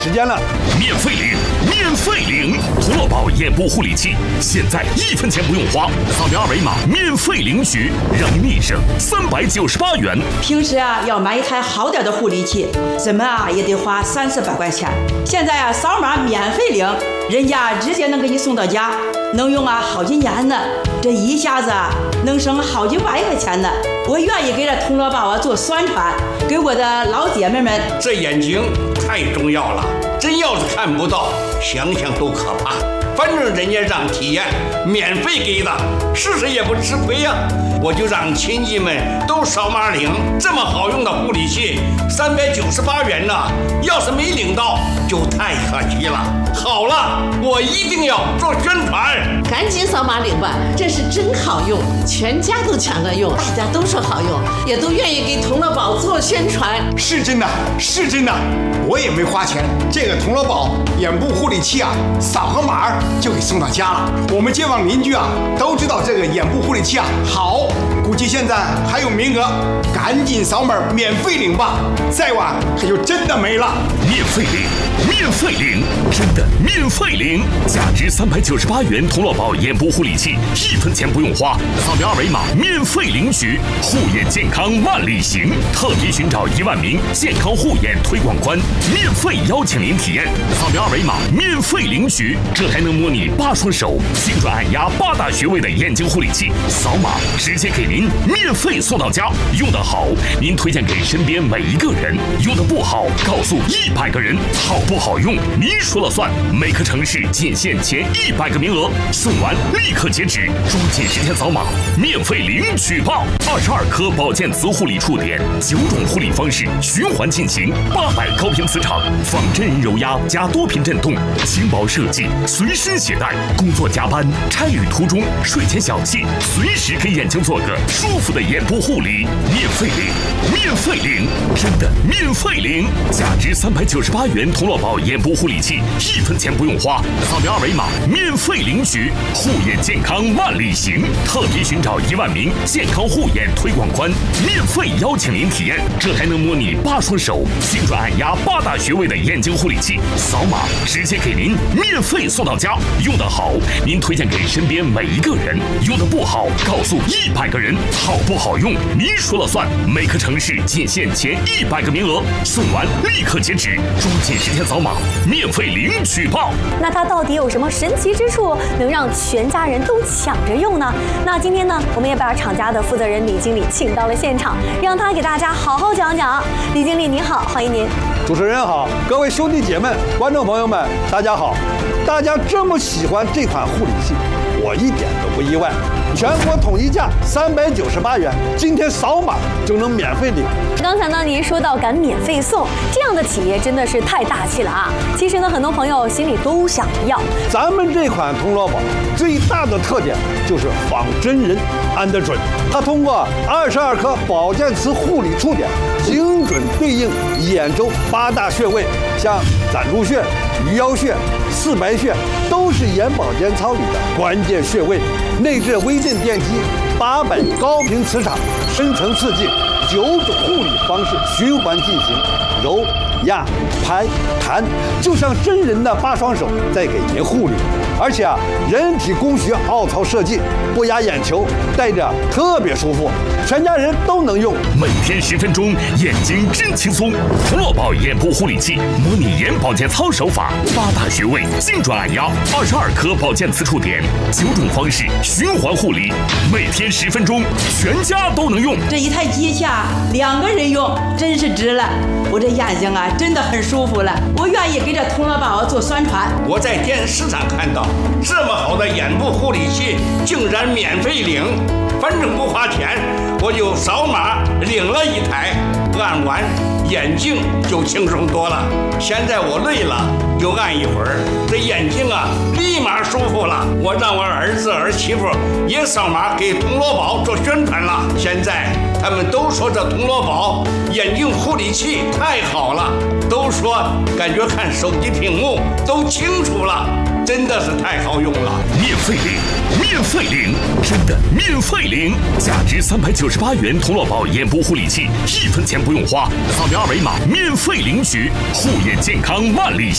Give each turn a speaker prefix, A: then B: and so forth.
A: 时间了，
B: 免费领，免费领！童乐宝眼部护理器，现在1分钱不用花，扫描2维码免费领取，让你省398元。
C: 平时要买一台好点的护理器，怎么也得花30-400块钱。现在扫码免费领，人家直接能给你送到家，能用好几年呢。这一下子能省好几万块钱呢。我愿意给这童乐宝做宣传，给我的老姐妹们。
D: 这眼睛太重要了，真要是看不到，想想都可怕。反正人家让体验，免费给的，试试也不吃亏呀。我就让亲戚们都扫码领，这么好用的护理器，398元呢。要是没领到，就太可惜了。好了，我一定要做宣传，
E: 赶紧扫码领吧，这是真好用，全家都抢着用，大家都说好用，也都愿意给童乐宝做宣传。
A: 是真的，是真的，我也没花钱，这个童乐宝眼部护理器扫个码就给送到家了。我们街坊邻居都知道这个眼部护理器好，估计现在还有名额，赶紧扫码免费领吧，再晚可就真的没了。
B: 免费领，免费领，真的免费领！价值398元童乐宝眼部护理器，1分钱不用花，扫描2维码免费领取。护眼健康万里行，特别寻找1万名健康护眼推广官，免费邀请您体验。扫描2维码免费领取，这还能模拟8双手精准按压8大穴位的眼睛护理器，扫码直接给您免费送到家。用得好，您推荐给身边每一个人；用得不好，告诉100个人。好不好用，您说了算。每个城市仅限前100个名额，送完立刻截止，抓紧时间扫码，免费领取吧！22颗保健磁护理触点，9种护理方式循环进行，800高频磁场，仿真人揉压加多频震动，轻薄设计，随身携带。工作加班、差旅途中、睡前小憩，随时给眼睛做个舒服的眼部护理，免费领，免费领，真的免费领！价值398元童乐宝眼部护理器，1分钱不用花，扫描2维码免费领取。护眼健康万里行，特别寻找1万名健康护眼推广官，免费邀请您体验。这还能模拟8双手精准按压8大穴位的眼睛护理器，扫码直接给您免费送到家。用得好，您推荐给身边每一个人；用得不好，告诉100个人。好不好用，您说了算。每个城市仅限前100个名额，送完立刻截止，抓紧时间扫码，免费领取吧！
F: 那它到底有什么神奇之处，能让全家人都抢着用呢？那今天呢，我们也把厂家的负责人李经理请到了现场，让他给大家好好讲讲。李经理您好，欢迎您。
A: 主持人好，各位兄弟姐妹、观众朋友们，大家好！大家这么喜欢这款护理器，我一点都不意外。全国统一价398元，今天扫码就能免费领。
F: 刚才呢，您说到敢免费送，这样的企业真的是太大气了啊！其实呢，很多朋友心里都想要。
A: 咱们这款童乐宝最大的特点就是仿真人按得准，它通过22颗保健磁护理触点，精准对应眼周8大穴位，像攒竹穴、鱼腰穴、四白穴，都是眼保健操里的关键穴位。内置微震电机，800高频磁场，深层刺激，9种护理方式循环进行，揉、压、拍、弹，就像真人的8双手在给您护理。而且人体工学凹槽设计，不压眼球，戴着特别舒服，全家人都能用。
B: 每天10分钟，眼睛真轻松。童乐宝眼部护理器模拟眼保健操手法，8大穴位精准按压，22颗保健磁触点，9种方式循环护理，每天10分钟，全家都能用。
C: 这一台机器2个人用，真是值了。我这眼睛真的很舒服了，我愿意给这童乐宝做宣传。
D: 我在电视上看到这么好的眼部护理器，竟然免费领，反正不花钱，我就扫码领了一台，按完眼睛就轻松多了。现在我累了就按一会儿，这眼睛立马舒服了。我让我儿子儿媳妇也扫码给童乐宝做宣传了。现在他们都说这童乐宝眼睛护理器太好了，都说感觉看手机屏幕都清楚了，真的是太好用了。
B: 免费领，免费领，真的免费领！价值398元童乐宝眼部护理器，1分钱不用花，扫描2维码免费领取。护眼健康万里行。